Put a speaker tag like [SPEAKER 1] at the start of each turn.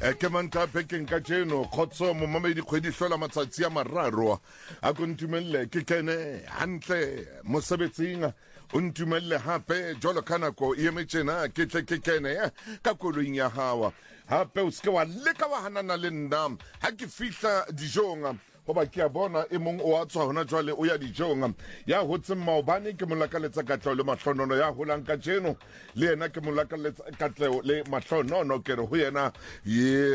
[SPEAKER 1] ke manta pekeng ka jeno khotso mo mamedi kgwedi hlola matsatsi a mararo a kontumelle ke kene hantle mosebetsing o ntumelle hape jolo kanako e emetsena ke tle ke kene ka koloing ya hawa hape o ska wa leka wa hanana le nna ha ke fihla dijong goba ke a bona e mong o a tswa hona jwale o ya dijong ya hotse maobane ke molakaletsa katleo le mahlonono ya holang ka jeno le yena ke molakaletsa katleo le mahlonono ke re ho yena ye